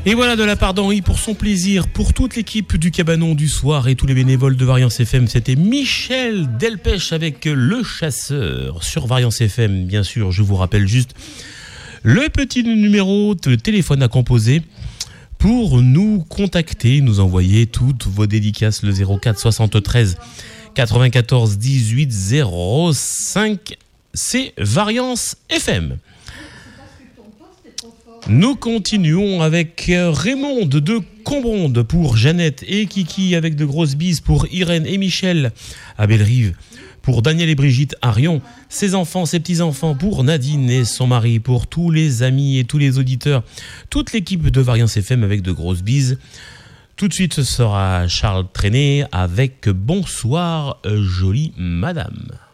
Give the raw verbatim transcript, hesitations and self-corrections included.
Et voilà, de la part d'Henri, pour son plaisir, pour toute l'équipe du Cabanon du soir et tous les bénévoles de Variance F M, c'était Michel Delpech avec Le Chasseur sur Variance F M. Bien sûr, je vous rappelle juste le petit numéro de téléphone à composer pour nous contacter, nous envoyer toutes vos dédicaces, le zéro quatre soixante-treize quatre-vingt-quatorze dix-huit zéro cinq, c'est Variance F M. Nous continuons avec Raymond de Combronde pour Jeannette et Kiki, avec de grosses bises pour Irène et Michel à Bellerive, pour Daniel et Brigitte à Rion, ses enfants, ses petits-enfants, pour Nadine et son mari, pour tous les amis et tous les auditeurs, toute l'équipe de Variance F M avec de grosses bises. Tout de suite, ce sera Charles Trenet avec Bonsoir, jolie madame.